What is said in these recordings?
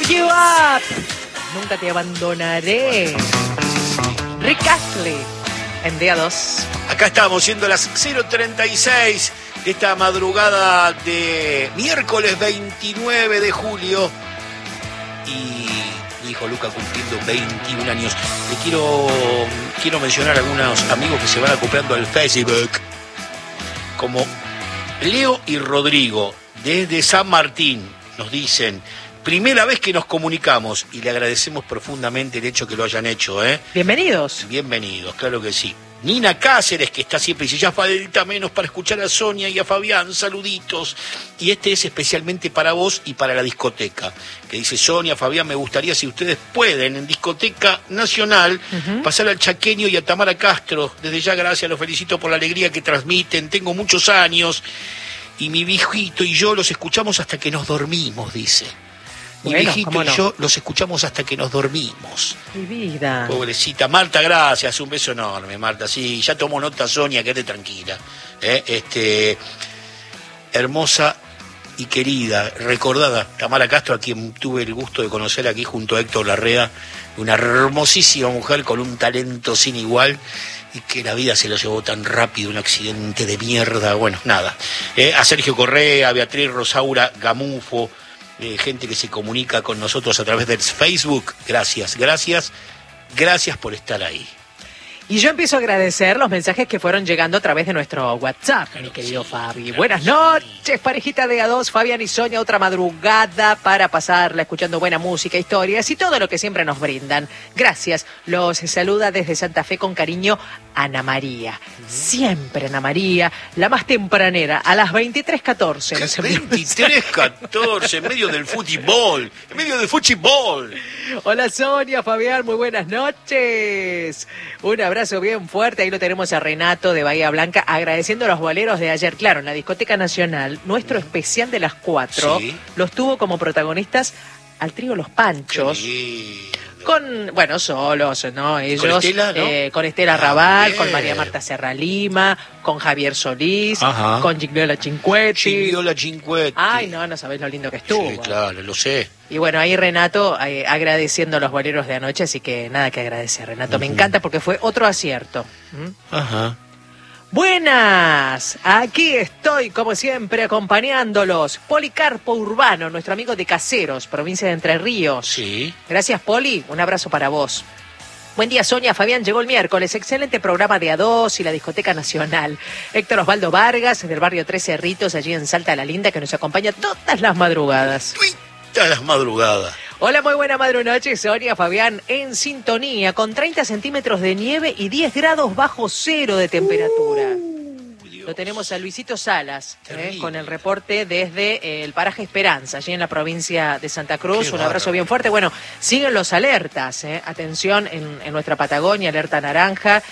You Up. Nunca te abandonaré. Rick Astley en día 2. Acá estamos, siendo las 0:36 de esta madrugada de miércoles 29 de julio. Y mi hijo Luca cumpliendo 21 años. Le quiero mencionar a algunos amigos que se van acoplando al Facebook, como Leo y Rodrigo, desde San Martín, nos dicen: primera vez que nos comunicamos, y le agradecemos profundamente el hecho que lo hayan hecho, ¿eh? Bienvenidos. Bienvenidos, claro que sí. Nina Cáceres, que está siempre, dice: ya falta menos para escuchar a Sonia y a Fabián, saluditos. Y este es especialmente para vos y para la discoteca, que dice: Sonia, Fabián, me gustaría, si ustedes pueden, en Discoteca Nacional, pasar al Chaqueño y a Tamara Castro. Desde ya, gracias, los felicito por la alegría que transmiten. Tengo muchos años y mi viejito y yo los escuchamos hasta que nos dormimos, dice. Mi viejito y yo los escuchamos hasta que nos dormimos. Mi vida. Pobrecita. Marta, gracias. Un beso enorme, Marta. Sí, ya tomó nota, Sonia, quédate tranquila. Hermosa y querida, recordada Tamara Castro, a quien tuve el gusto de conocer aquí junto a Héctor Larrea. Una hermosísima mujer con un talento sin igual, y que la vida se lo llevó tan rápido, un accidente de mierda. Bueno, nada. A Sergio Correa, a Beatriz Rosaura Gamufo, gente que se comunica con nosotros a través del Facebook. Gracias por estar ahí. Y yo empiezo a agradecer los mensajes que fueron llegando a través de nuestro WhatsApp, claro, mi querido Fabi. Buenas noches, parejita de A2, Fabián y Sonia, otra madrugada para pasarla escuchando buena música, historias y todo lo que siempre nos brindan. Gracias. Los saluda desde Santa Fe con cariño Ana María. Siempre Ana María, la más tempranera, a las 23:14. 23:14, en medio del fútbol. Hola Sonia, Fabián, muy buenas noches. Un abrazo bien fuerte. Ahí lo tenemos a Renato de Bahía Blanca, agradeciendo los boleros de ayer. Claro, en la Discoteca Nacional, nuestro especial de las 4, sí, los tuvo como protagonistas al trío Los Panchos. Con, solos, ¿no? Ellos, con Estela, ¿no? Con Estela Raval, con María Marta Serra Lima, con Javier Solís, con Gigliola Cinquetti. Ay, no sabés lo lindo que estuvo. Sí, claro, lo sé. Y bueno, ahí Renato agradeciendo los boleros de anoche, así que nada que agradecer, Renato. Me encanta porque fue otro acierto. Buenas, aquí estoy como siempre acompañándolos. Policarpo Urbano, nuestro amigo de Caseros, provincia de Entre Ríos. Sí. Gracias, Poli, un abrazo para vos. Buen día, Sonia, Fabián, llegó el miércoles, excelente programa de A2 y la Discoteca Nacional. Héctor Osvaldo Vargas, del barrio 13 Cerritos, allí en Salta la Linda, que nos acompaña todas las madrugadas. Hola, muy buena madrunoche, Sonia, Fabián, en sintonía, con 30 centímetros de nieve y 10 grados bajo cero de temperatura. Lo tenemos a Luisito Salas, con el reporte desde el paraje Esperanza, allí en la provincia de Santa Cruz. Un abrazo bien fuerte. Bueno, siguen los alertas, atención en nuestra Patagonia, alerta naranja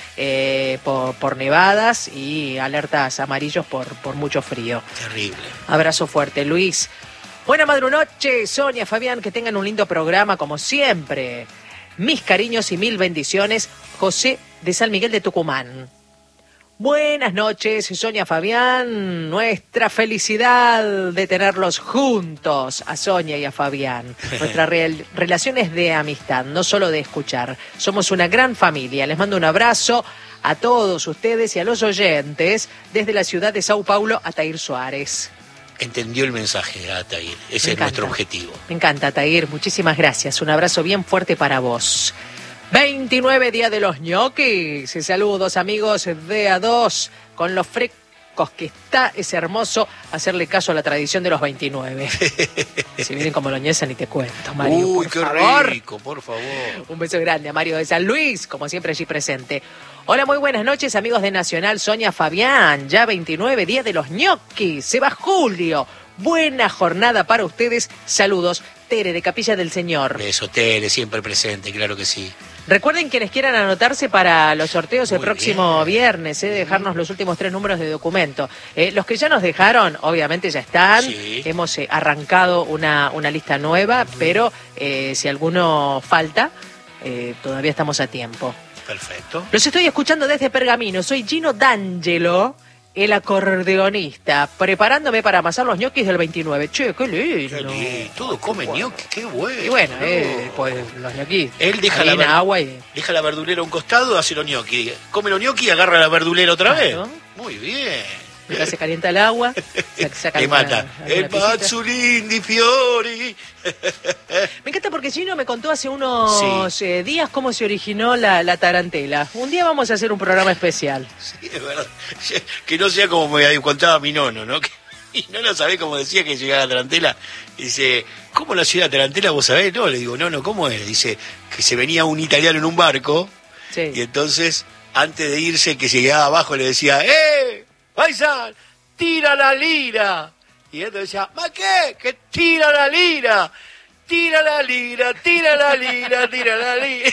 por nevadas y alertas amarillos por mucho frío. Terrible. Abrazo fuerte, Luis. Buena madrunoche, Sonia, Fabián, que tengan un lindo programa como siempre. Mis cariños y mil bendiciones, José de San Miguel de Tucumán. Buenas noches, Sonia, Fabián. Nuestra felicidad de tenerlos juntos, a Sonia y a Fabián. Nuestra relación es de amistad, no solo de escuchar. Somos una gran familia. Les mando un abrazo a todos ustedes y a los oyentes desde la ciudad de Sao Paulo, Atair Suárez. Entendió el mensaje, Atair. Ese es nuestro objetivo. Me encanta, Atair. Muchísimas gracias. Un abrazo bien fuerte para vos. 29 día de los ñoquis. Saludos, amigos de A2. Con los frescos que está, es hermoso hacerle caso a la tradición de los 29. Si vienen como loñesa, ni te cuento, Mario. Uy, qué favor. Rico, por favor. Un beso grande a Mario de San Luis, como siempre allí presente. Hola, muy buenas noches, amigos de Nacional, Sonia, Fabián. Ya 29 días de los ñoquis. Se va julio. Buena jornada para ustedes. Saludos, Tere de Capilla del Señor. Beso, Tere, siempre presente, claro que sí. Recuerden, quienes quieran anotarse para los sorteos el próximo viernes, dejarnos los últimos 3 números de documento. Los que ya nos dejaron, obviamente ya están. Sí. Hemos arrancado una lista nueva, pero si alguno falta, todavía estamos a tiempo. Perfecto. Los estoy escuchando desde Pergamino. Soy Gino D'Angelo. el acordeonista, preparándome para amasar los ñoquis del 29. Che, qué lindo. Qué lindo. Todo come ñoqui, qué bueno. Y bueno, pues los ñoquis. Él deja agua y... deja la verdulera a un costado, hace los ñoqui. Come los ñoqui y agarra la verdulera otra vez. Muy bien. Se calienta el agua, saca le mata. El Mazzolin di Fiori. Me encanta porque Gino me contó hace unos días cómo se originó la tarantela. Un día vamos a hacer un programa especial. Sí, es verdad. Que no sea como me contaba mi nono, ¿no? Que mi nono sabe cómo decía que llegaba la tarantela. Dice, ¿cómo nació la tarantela? ¿Vos sabés? No, le digo, no, ¿cómo es? Dice, que se venía un italiano en un barco. Sí. Y entonces, antes de irse, que se quedaba abajo, le decía, ¡Paisán, tira la lira! Y él decía, ¿ma qué? ¡Que tira la lira! ¡Tira la lira, tira la lira, tira la lira!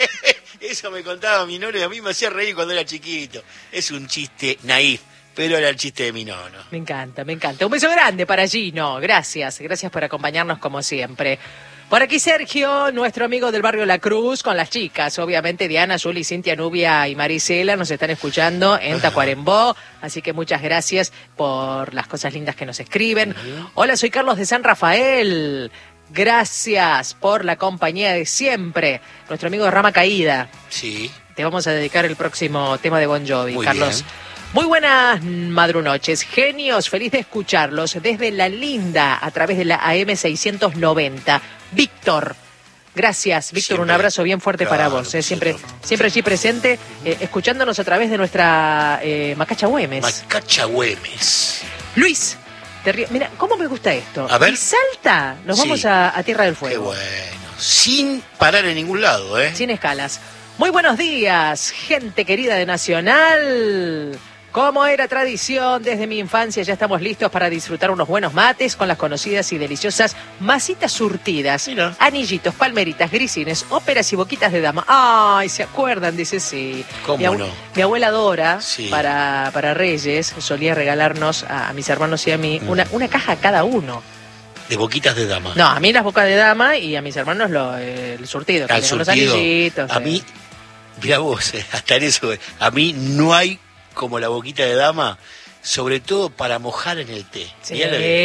Eso me contaba mi nono y a mí me hacía reír cuando era chiquito. Es un chiste naif, pero era el chiste de mi nono. Me encanta, me encanta. Un beso grande para Gino. Gracias por acompañarnos como siempre. Por aquí Sergio, nuestro amigo del barrio La Cruz, con las chicas. Obviamente Diana, Juli, Cintia, Nubia y Marisela nos están escuchando en Tacuarembó. Así que muchas gracias por las cosas lindas que nos escriben. Hola, soy Carlos de San Rafael. Gracias por la compañía de siempre. Nuestro amigo de Rama Caída. Sí. Te vamos a dedicar el próximo tema de Bon Jovi, muy Carlos. Bien. Muy buenas madrunoches, genios, feliz de escucharlos desde La Linda a través de la AM 690. Víctor, gracias, Víctor, siempre, un abrazo bien fuerte para vos, siempre allí presente, escuchándonos a través de nuestra Macacha Güemes. Macacha Güemes. Luis, mira, ¿cómo me gusta esto? A ver. Y Salta, nos vamos a Tierra del Fuego. Qué bueno, sin parar en ningún lado, Sin escalas. Muy buenos días, gente querida de Nacional. Como era tradición, desde mi infancia ya estamos listos para disfrutar unos buenos mates con las conocidas y deliciosas masitas surtidas. Mira. Anillitos, palmeritas, grisines, óperas y boquitas de dama. Ay, ¿se acuerdan? Dice sí. ¿Cómo no? Mi abuela Dora, para Reyes, solía regalarnos a mis hermanos y a mí una caja a cada uno. ¿De boquitas de dama? No, a mí las bocas de dama y a mis hermanos el surtido. El surtido. Los anillitos. A mí, mirá vos, hasta en eso, a mí no hay como la boquita de dama, sobre todo para mojar en el té. Sí,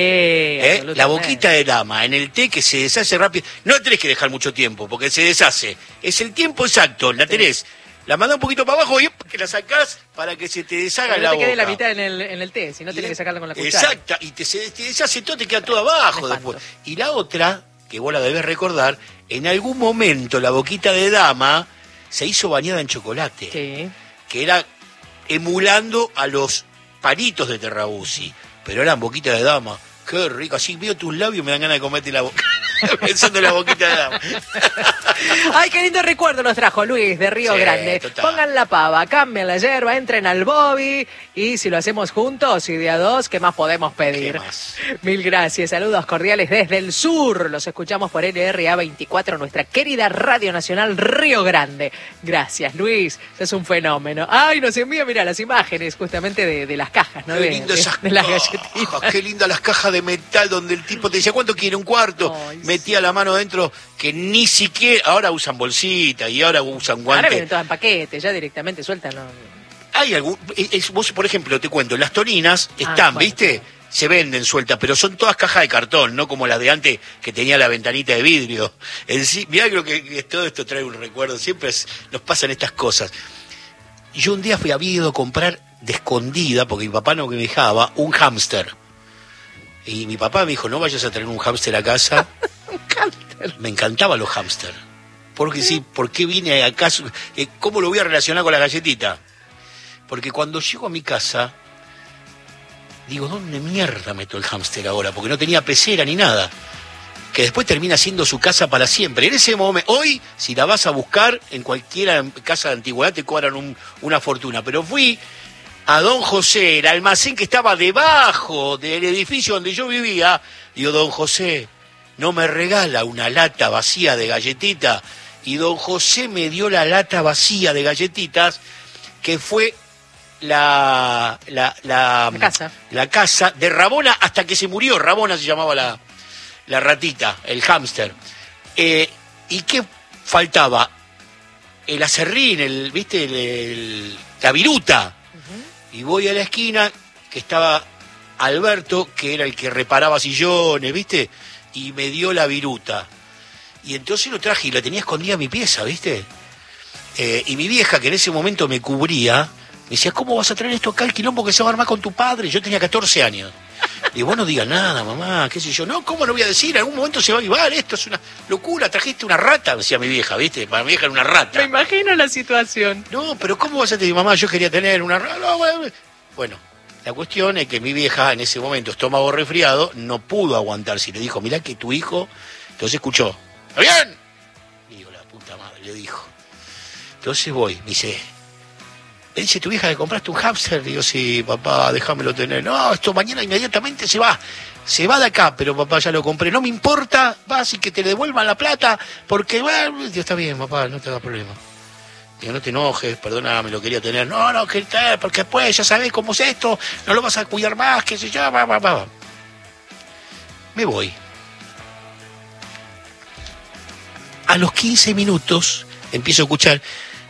la boquita de dama en el té que se deshace rápido. No tenés que dejar mucho tiempo porque se deshace. Es el tiempo exacto, la tenés. La mandás un poquito para abajo y que la sacás para que se te deshaga la boca. No te quede la mitad en el té, si no tenés que sacarla con la cuchara. Exacto, y te deshace todo, te queda todo abajo después. Y la otra, que vos la debés recordar, en algún momento la boquita de dama se hizo bañada en chocolate. Sí. Que era emulando a los palitos de Terrabuzzi, pero eran boquitas de dama. Qué rico, así veo tus labios y me dan ganas de comerte la boca. Pensando en la boquita de dama. Ay, qué lindo recuerdo nos trajo Luis de Río Grande. Total. Pongan la pava, cambien la yerba, entren al Bobby y si lo hacemos juntos y de a dos, ¿qué más podemos pedir? ¿Qué más? Mil gracias, saludos cordiales desde el sur. Los escuchamos por LRA 24, nuestra querida Radio Nacional Río Grande. Gracias, Luis, es un fenómeno. Ay, nos envía, mira, las imágenes justamente de las cajas, ¿no? Qué lindo esas de las galletitas. Qué lindas las cajas de metal donde el tipo te decía, ¿cuánto quiere? Un cuarto. Ay, metía la mano dentro, que ni siquiera, ahora usan bolsita y ahora usan guantes. Ahora vienen todas en paquete, ya directamente sueltan, ¿no? Hay algún, vos por ejemplo, te cuento, las toninas están, bueno, ¿viste? Se venden sueltas, pero son todas cajas de cartón, no como las de antes que tenía la ventanita de vidrio. Mirá, creo que todo esto trae un recuerdo, siempre nos pasan estas cosas. Y yo un día había ido a comprar de escondida, porque mi papá no me dejaba, un hámster. Y mi papá me dijo, no vayas a traer un hámster a casa. Un hámster. Me encantaban los hámster. Porque sí, ¿por qué vine acá? ¿Cómo lo voy a relacionar con la galletita? Porque cuando llego a mi casa, digo, ¿dónde mierda meto el hámster ahora? Porque no tenía pecera ni nada. Que después termina siendo su casa para siempre. En ese momento, hoy, si la vas a buscar en cualquier casa de antigüedad, te cobran una fortuna. Pero fui a Don José, el almacén que estaba debajo del edificio donde yo vivía. Digo, Don José, ¿no me regala una lata vacía de galletitas? Y Don José me dio la lata vacía de galletitas, que fue la casa de Rabona hasta que se murió. Rabona se llamaba la ratita, el hámster. ¿Y qué faltaba? el acerrín, ¿viste? La viruta. Y voy a la esquina, que estaba Alberto, que era el que reparaba sillones, ¿viste? Y me dio la viruta. Y entonces lo traje y la tenía escondida en mi pieza, ¿viste? Y mi vieja, que en ese momento me cubría, me decía, ¿cómo vas a traer esto acá, el quilombo que se va a armar con tu padre? Yo tenía 14 años. Y vos no digas nada, mamá, qué sé yo. No, ¿cómo no voy a decir? En algún momento se va a avivar, esto es una locura, trajiste una rata, decía mi vieja, ¿viste? Para mi vieja era una rata. Me imagino la situación. No, pero ¿cómo vas a decir, mamá, yo quería tener una rata? No, bueno, la cuestión es que mi vieja en ese momento, estómago resfriado, no pudo aguantarse. Y le dijo, mirá que tu hijo, entonces escuchó, ¿está bien? Y digo, la puta madre, le dijo. Entonces voy, me dice, ¿tu vieja que compraste un hámster? Digo, sí, papá, déjamelo tener. No, esto mañana inmediatamente se va de acá, pero papá, ya lo compré. No me importa, vas y que te devuelvan la plata, porque, bueno, Dios, está bien, papá, no te da problema. Digo, no te enojes, perdóname, lo quería tener. No, que tal, porque después ya sabés cómo es esto, no lo vas a cuidar más, qué sé yo, va. Me voy. A los 15 minutos empiezo a escuchar.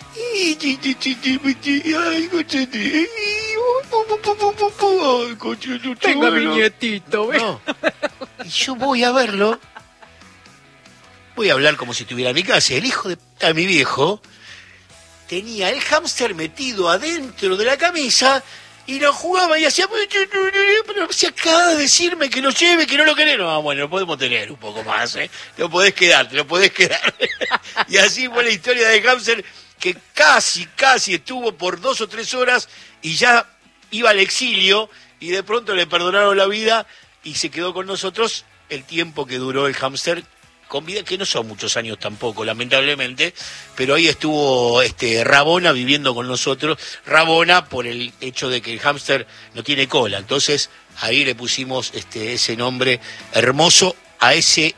Tengo a mi nietito, ¿ves? No. Y yo voy a verlo. Voy a hablar como si estuviera en mi casa. El hijo de mi viejo tenía el hámster metido adentro de la camisa y lo jugaba y hacía, pero se acaba de decirme que lo lleve, que no lo querés. No, bueno, lo podemos tener un poco más, ¿eh? Te lo podés quedar. Y así fue la historia del hámster, que casi estuvo por 2 o 3 horas y ya iba al exilio y de pronto le perdonaron la vida y se quedó con nosotros el tiempo que duró el hámster con vida, que no son muchos años tampoco, lamentablemente, pero ahí estuvo Rabona viviendo con nosotros. Rabona por el hecho de que el hámster no tiene cola, entonces ahí le pusimos ese nombre hermoso a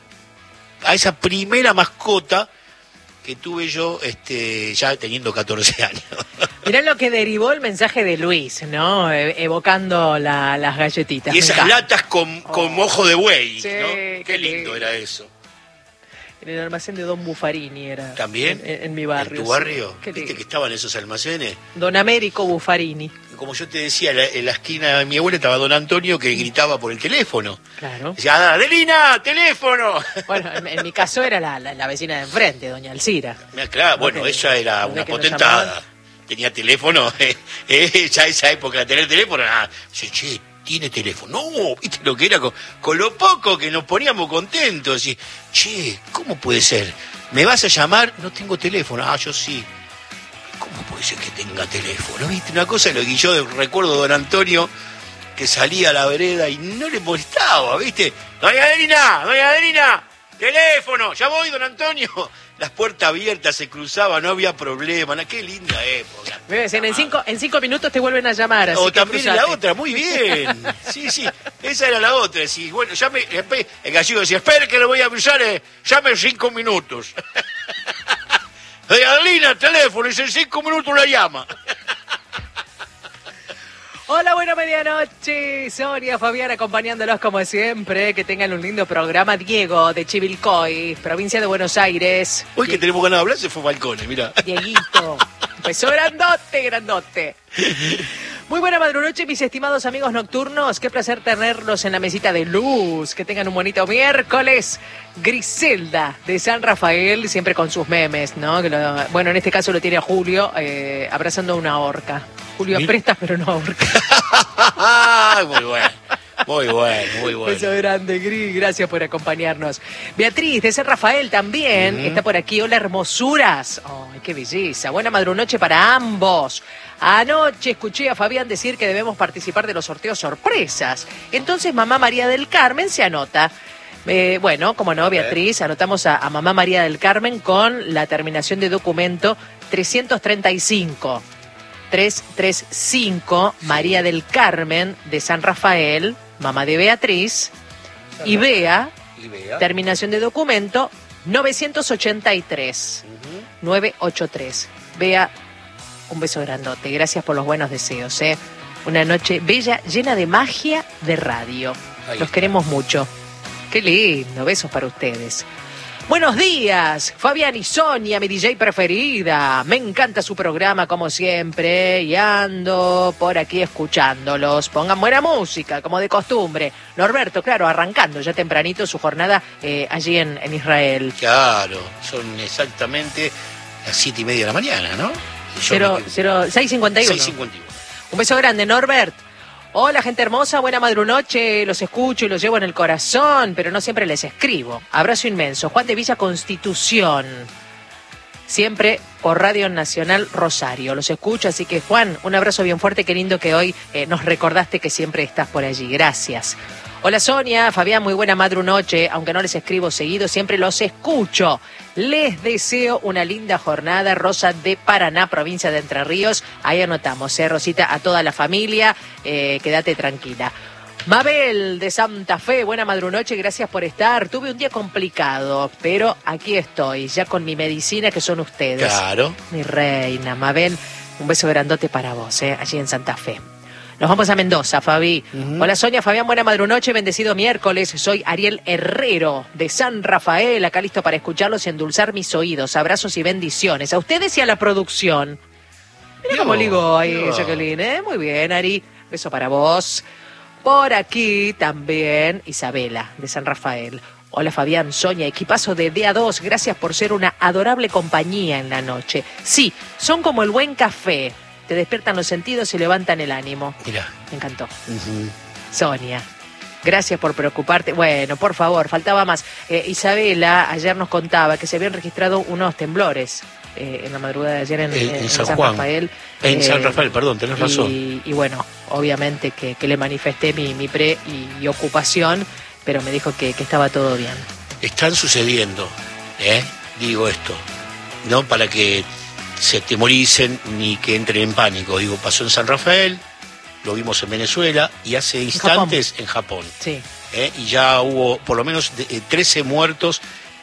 esa primera mascota que tuve yo ya teniendo 14 años. Mirá lo que derivó el mensaje de Luis, ¿no? Evocando las galletitas. Y esas latas con ojo de buey, sí, ¿no? Qué lindo era eso. En el almacén de Don Buffarini era. ¿También? En mi barrio. ¿En tu barrio? Sí. ¿Viste que estaban esos almacenes? Don Américo Buffarini. Como yo te decía, en la esquina de mi abuela estaba Don Antonio, que gritaba por el teléfono. Claro. Decía, ¡Adelina, teléfono! Bueno, en mi caso era la vecina de enfrente, doña Alcira. Claro, bueno, ella era una potentada. Tenía teléfono, ya esa época de tener teléfono, che, tiene teléfono. No, viste lo que era con lo poco que nos poníamos contentos. Y, che, ¿cómo puede ser? ¿Me vas a llamar? No tengo teléfono. Yo sí. ¿Cómo puede ser que tenga teléfono? ¿Viste? Una cosa, lo que yo recuerdo de Don Antonio, que salía a la vereda y no le molestaba, ¿viste? Doña Adelina, teléfono, ya voy, Don Antonio. Las puertas abiertas se cruzaban, no había problema. Qué linda época. En 5 minutos te vuelven a llamar. Así o también la otra, muy bien. Sí, esa era la otra. Sí, bueno, el gallego decía, espere que le voy a avisar, llame en 5 minutos. Doña Adelina, teléfono, y en 5 minutos la llama. Hola, buena medianoche. Sonia, Fabián, acompañándolos como siempre. Que tengan un lindo programa. Diego, de Chivilcoy, provincia de Buenos Aires. Hoy que tenemos ganas de hablar, se fue Balcones, mirá. Dieguito. Empezó grandote. Muy buena madrunoche, mis estimados amigos nocturnos. Qué placer tenerlos en la mesita de luz. Que tengan un bonito miércoles. Griselda, de San Rafael, siempre con sus memes, ¿no? Bueno, en este caso lo tiene a Julio, abrazando a una orca. Julio aprieta, pero no ahorca. Muy bueno. Beso grande, Gris, gracias por acompañarnos. Beatriz, de San Rafael también, está por aquí. Hola, hermosuras. Ay, qué belleza. Buena madrunoche para ambos. Anoche escuché a Fabián decir que debemos participar de los sorteos sorpresas. Entonces, mamá María del Carmen se anota. Bueno, como no, Beatriz, anotamos a mamá María del Carmen con la terminación de documento 335. 335, María del Carmen, de San Rafael, mamá de Beatriz, y Bea, terminación de documento 983, 983. Bea, un beso grandote, gracias por los buenos deseos, Una noche bella, llena de magia de radio. Los queremos mucho. Qué lindo, besos para ustedes. Buenos días, Fabián y Sonia, mi DJ preferida. Me encanta su programa como siempre y ando por aquí escuchándolos. Pongan buena música, como de costumbre. Norberto, claro, arrancando ya tempranito su jornada allí en Israel. Claro, son exactamente las 7:30 de la mañana, ¿no? 6:51. 6:51. Un beso grande, Norbert. Hola, gente hermosa, buena madrunoche, los escucho y los llevo en el corazón, pero no siempre les escribo. Abrazo inmenso. Juan de Villa Constitución, siempre por Radio Nacional Rosario. Los escucho, así que Juan, un abrazo bien fuerte, qué lindo que hoy nos recordaste que siempre estás por allí. Gracias. Hola Sonia, Fabián, muy buena madrunoche, aunque no les escribo seguido, siempre los escucho. Les deseo una linda jornada, Rosa de Paraná, provincia de Entre Ríos. Ahí anotamos, Rosita, a toda la familia, quédate tranquila. Mabel de Santa Fe, buena madrunoche, gracias por estar. Tuve un día complicado, pero aquí estoy, ya con mi medicina que son ustedes. Claro. Mi reina, Mabel, un beso grandote para vos, allí en Santa Fe. Nos vamos a Mendoza, Fabi. Hola Sonia, Fabián, buena madrunoche, bendecido miércoles. Soy Ariel Herrero de San Rafael, acá listo para escucharlos y endulzar mis oídos. Abrazos y bendiciones a ustedes y a la producción. Mira cómo ligó ahí, Jacqueline, ¿eh? Muy bien, Ari. Beso para vos. Por aquí también Isabela de San Rafael. Hola Fabián, Sonia, equipazo de DA2, gracias por ser una adorable compañía en la noche. Sí, son como el buen café. Te despiertan los sentidos y levantan el ánimo. Mira. Me encantó. Sonia, gracias por preocuparte. Bueno, por favor, faltaba más. Isabela ayer nos contaba que se habían registrado unos temblores en la madrugada de ayer en San Rafael. En San Rafael, perdón, tenés razón. Y bueno, obviamente que le manifesté mi preocupación, pero me dijo que estaba todo bien. Están sucediendo, digo esto, no para que se atemoricen ni que entren en pánico. Digo, pasó en San Rafael, lo vimos en Venezuela y hace instantes en Japón. Sí. Y ya hubo por lo menos 13 muertos,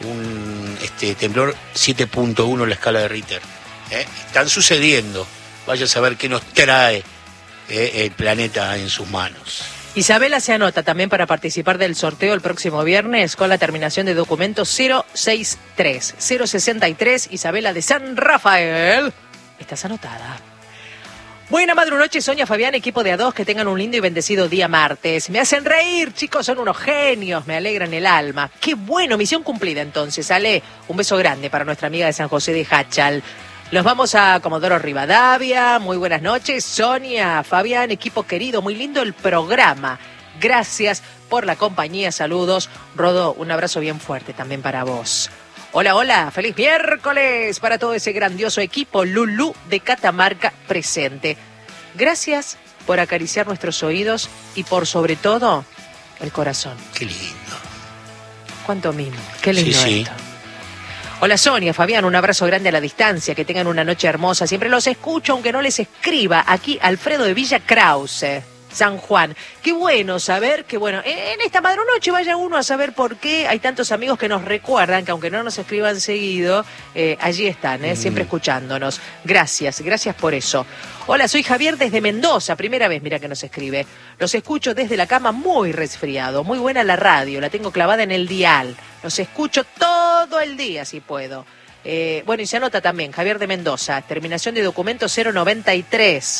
un temblor 7.1 en la escala de Richter. Están sucediendo. Vaya a saber qué nos trae el planeta en sus manos. Isabela se anota también para participar del sorteo el próximo viernes con la terminación de documento 063. Isabela de San Rafael. Estás anotada. Buena madrunoche, Sonia, Fabián, equipo de A2, que tengan un lindo y bendecido día martes. Me hacen reír, chicos, son unos genios, me alegran el alma. Qué bueno, misión cumplida entonces. Ale, un beso grande para nuestra amiga de San José de Hachal. Los vamos a Comodoro Rivadavia. Muy buenas noches, Sonia, Fabián, equipo querido, muy lindo el programa. Gracias por la compañía, saludos. Rodo, un abrazo bien fuerte también para vos. Hola, hola, feliz miércoles para todo ese grandioso equipo. Lulú de Catamarca presente. Gracias por acariciar nuestros oídos y por sobre todo el corazón. Qué lindo. Cuánto mimo, qué lindo sí, esto. Hola Sonia, Fabián, un abrazo grande a la distancia, que tengan una noche hermosa. Siempre los escucho, aunque no les escriba. Aquí Alfredo de Villa Krause, San Juan. Qué bueno saber que, bueno, en esta madrunoche vaya uno a saber por qué hay tantos amigos que nos recuerdan, que aunque no nos escriban seguido, allí están, siempre escuchándonos. Gracias por eso. Hola, soy Javier desde Mendoza, primera vez, mira que nos escribe. Los escucho desde la cama muy resfriado, muy buena la radio, la tengo clavada en el dial. Los escucho todo el día si puedo. Bueno, y se anota también, Javier de Mendoza, terminación de documento 093.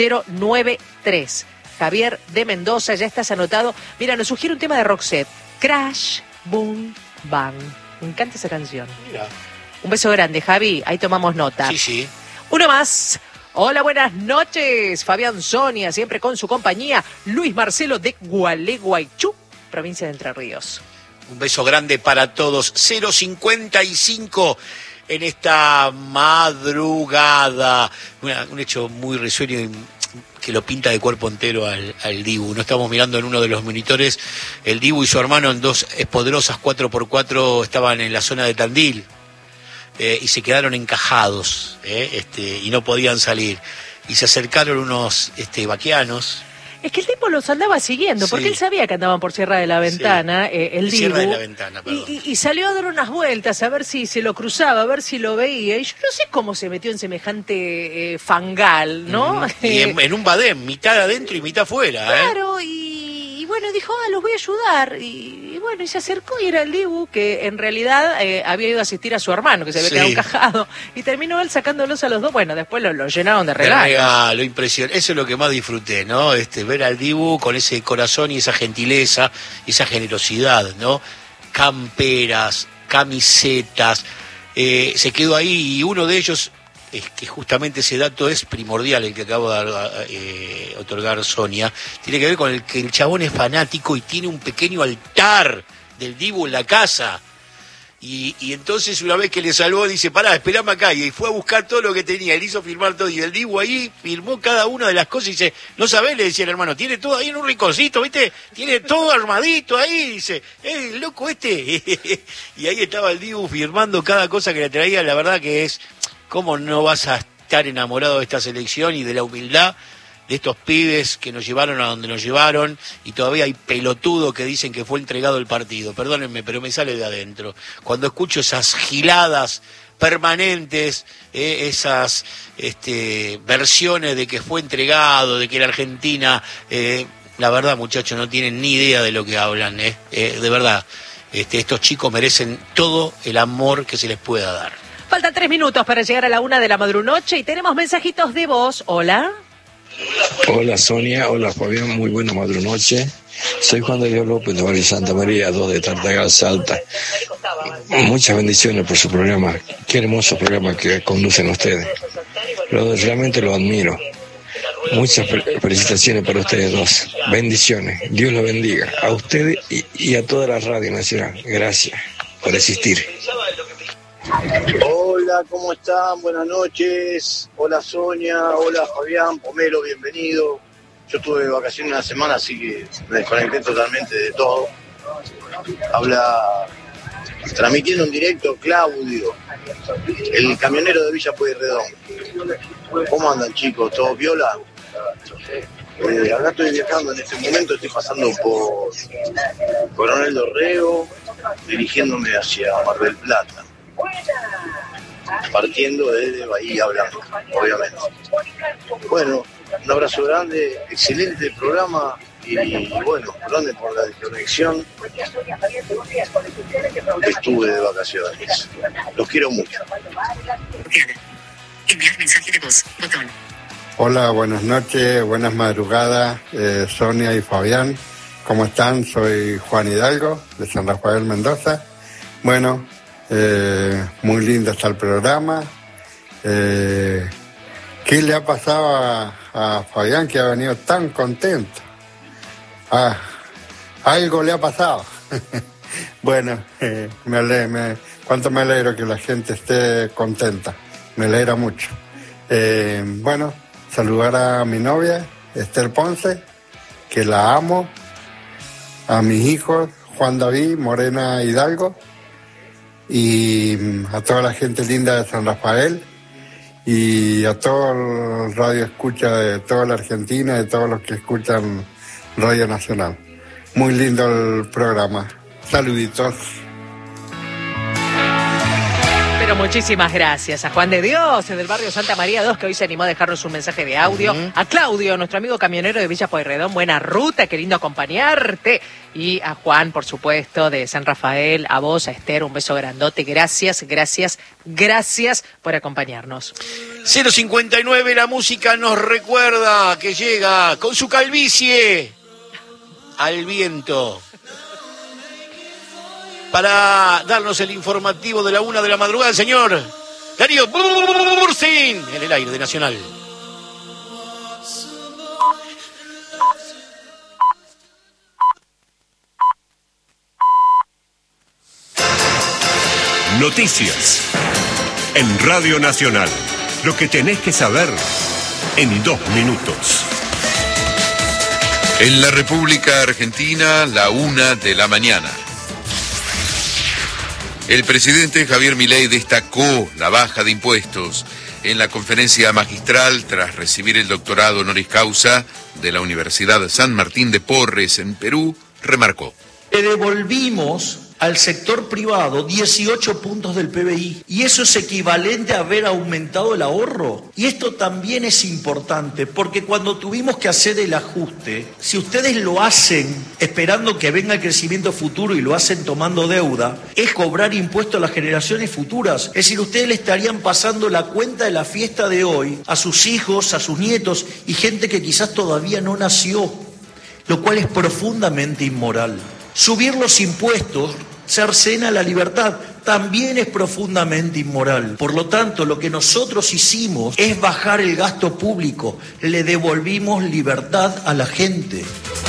Javier de Mendoza, ya estás anotado. Mira, nos sugiere un tema de Roxette. Crash, Boom, Bang. Me encanta esa canción. Mira. Un beso grande, Javi. Ahí tomamos nota. Sí. Uno más. Hola, buenas noches. Fabián, Sonia, siempre con su compañía. Luis Marcelo de Gualeguaychú, provincia de Entre Ríos. Un beso grande para todos. 0:55 en esta madrugada. Un hecho muy risueño y que lo pinta de cuerpo entero al Dibu. No estamos mirando en uno de los monitores. El Dibu y su hermano en dos poderosas 4x4 estaban en la zona de Tandil y se quedaron encajados y no podían salir. Y se acercaron unos vaquianos. Es que el tipo los andaba siguiendo, porque él sabía que andaban por Sierra de la Ventana, el Dibu. Sierra de la Ventana, perdón. Y salió a dar unas vueltas, a ver si se lo cruzaba, a ver si lo veía. Y yo no sé cómo se metió en semejante fangal, ¿no? Y en un badén, mitad adentro y mitad afuera. Claro, y bueno, dijo, los voy a ayudar. Y bueno, y se acercó y era el Dibu, que en realidad había ido a asistir a su hermano, que se había quedado encajado, y terminó él sacándolos a los dos. Bueno, después lo llenaron de regalos. Regalo, impresionante. Eso es lo que más disfruté, ¿no? Ver al Dibu con ese corazón y esa gentileza, esa generosidad, ¿no? Camperas, camisetas, se quedó ahí, y uno de ellos, es que justamente ese dato es primordial, el que acabo de otorgar Sonia, tiene que ver con el que el chabón es fanático y tiene un pequeño altar del Dibu en la casa. Y entonces una vez que le salvó, dice, pará, esperame acá, y fue a buscar todo lo que tenía, él hizo firmar todo, y el Dibu ahí firmó cada una de las cosas, y dice, no sabés, le decía el hermano, tiene todo ahí en un rinconcito, ¿viste? Tiene todo armadito ahí, dice, loco este. Y ahí estaba el Dibu firmando cada cosa que le traía. La verdad que es, ¿cómo no vas a estar enamorado de esta selección y de la humildad de estos pibes que nos llevaron a donde nos llevaron? Y todavía hay pelotudos que dicen que fue entregado el partido. Perdónenme, pero me sale de adentro. Cuando escucho esas giladas permanentes, esas versiones de que fue entregado, de que la Argentina... la verdad, muchachos, no tienen ni idea de lo que hablan. De verdad, estos chicos merecen todo el amor que se les pueda dar. Faltan 3 minutos para llegar a la 1 de la madrunoche y tenemos mensajitos de voz. Hola. Hola Sonia, hola Fabián, muy buena madrunoche. Soy Juan de Dios López de Barrio Santa María, 2 de Tartagal, Salta. Muchas bendiciones por su programa. Qué hermoso programa que conducen ustedes. Realmente lo admiro. Muchas felicitaciones para ustedes dos. Bendiciones. Dios los bendiga. A ustedes y a toda la Radio Nacional. Gracias por existir. Hola, ¿cómo están? Buenas noches. Hola Sonia, hola Fabián, Pomelo, bienvenido. Yo estuve de vacaciones una semana, así que me desconecté totalmente de todo. Transmitiendo en directo Claudio, el camionero de Villa Pueyrredón. ¿Cómo andan, chicos? ¿Todo viola? Acá estoy viajando en este momento, estoy pasando por Coronel Dorrego, dirigiéndome hacia Mar del Plata, partiendo desde Bahía Blanca, obviamente. Bueno, un abrazo grande, excelente programa y bueno, perdón por la desconexión, estuve de vacaciones. Los quiero mucho. Enviar mensaje de voz, botón. Hola, buenas noches, buenas madrugadas, Sonia y Fabián. ¿Cómo están? Soy Juan Hidalgo, de San Rafael, Mendoza. Bueno, muy lindo está el programa. ¿Qué le ha pasado a Fabián, que ha venido tan contento? Algo le ha pasado. Bueno, cuánto me alegro que la gente esté contenta. Me alegra mucho. Bueno, saludar a mi novia, Esther Ponce, que la amo. A mis hijos, Juan David, Morena Hidalgo. Y a toda la gente linda de San Rafael. Y a todo el radio escucha de toda la Argentina, de todos los que escuchan Radio Nacional. Muy lindo el programa. Saluditos. Pero muchísimas gracias a Juan de Dios, del barrio Santa María 2, que hoy se animó a dejarnos un mensaje de audio. A Claudio, nuestro amigo camionero de Villa Pueyrredón, buena ruta, qué lindo acompañarte. Y a Juan, por supuesto, de San Rafael, a vos, a Esther, un beso grandote. Gracias por acompañarnos. 059, la música nos recuerda que llega con su calvicie al viento para darnos el informativo de la 1 de la madrugada, el señor Darío Bursin, en el aire de Nacional. Noticias en Radio Nacional. Lo que tenés que saber en 2 minutos. En la República Argentina, la 1 de la mañana. El presidente Javier Milei destacó la baja de impuestos en la conferencia magistral tras recibir el doctorado honoris causa de la Universidad San Martín de Porres en Perú. Remarcó: le devolvimos al sector privado 18 puntos del PBI. ¿Y eso es equivalente a haber aumentado el ahorro? Y esto también es importante, porque cuando tuvimos que hacer el ajuste, si ustedes lo hacen esperando que venga el crecimiento futuro y lo hacen tomando deuda, es cobrar impuestos a las generaciones futuras. Es decir, ustedes le estarían pasando la cuenta de la fiesta de hoy a sus hijos, a sus nietos y gente que quizás todavía no nació, lo cual es profundamente inmoral. Subir los impuestos cercena la libertad, también es profundamente inmoral. Por lo tanto, lo que nosotros hicimos es bajar el gasto público, le devolvimos libertad a la gente.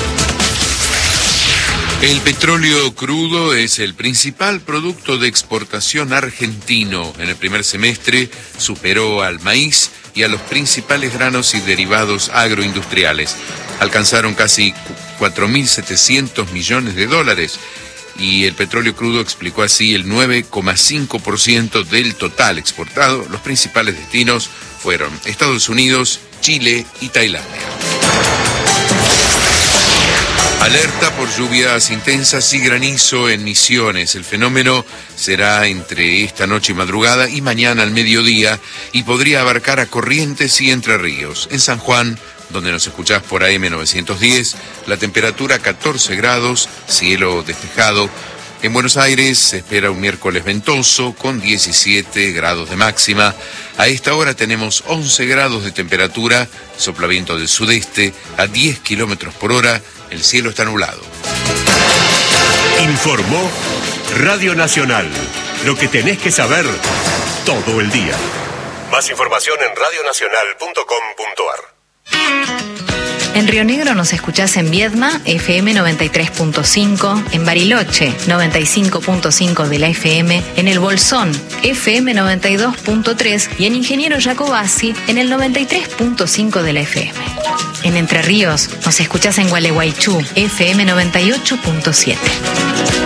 El petróleo crudo es el principal producto de exportación argentino. En el primer semestre superó al maíz y a los principales granos y derivados agroindustriales. Alcanzaron casi 4.700 millones de dólares. Y el petróleo crudo explicó así el 9,5% del total exportado. Los principales destinos fueron Estados Unidos, Chile y Tailandia. Alerta por lluvias intensas y granizo en Misiones. El fenómeno será entre esta noche y madrugada y mañana al mediodía y podría abarcar a Corrientes y Entre Ríos. En San Juan, donde nos escuchás por AM 910, la temperatura 14 grados, cielo despejado. En Buenos Aires se espera un miércoles ventoso con 17 grados de máxima. A esta hora tenemos 11 grados de temperatura, sopla viento del sudeste a 10 kilómetros por hora, el cielo está nublado. Informó Radio Nacional, lo que tenés que saber todo el día. Más información en radionacional.com.ar. En Río Negro nos escuchás en Viedma, FM 93.5, en Bariloche, 95.5 de la FM, en El Bolsón, FM 92.3 y en Ingeniero Jacobasi, en el 93.5 de la FM. En Entre Ríos nos escuchás en Gualeguaychú, FM 98.7.